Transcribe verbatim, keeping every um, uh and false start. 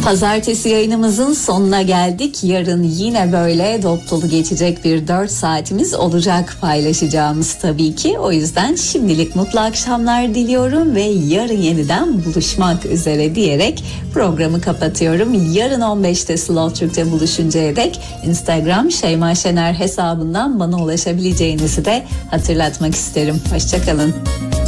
Pazartesi yayınımızın sonuna geldik. Yarın yine böyle dop dolu geçecek bir dört saatimiz olacak paylaşacağımız tabii ki. O yüzden şimdilik mutlu akşamlar diliyorum ve yarın yeniden buluşmak üzere diyerek programı kapatıyorum. Yarın on beşte Slow Türk'te buluşuncaya dek Instagram Şeyma Şener hesabından bana ulaşabileceğinizi de hatırlatmak isterim. Hoşçakalın.